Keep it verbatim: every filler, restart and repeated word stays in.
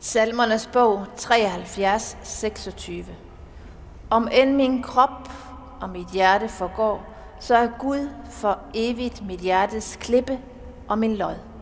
Salmernes bog treoghalvfjerds, seksogtyve. Om end min krop og mit hjerte forgår, så er Gud for evigt mit hjertes klippe og min lod.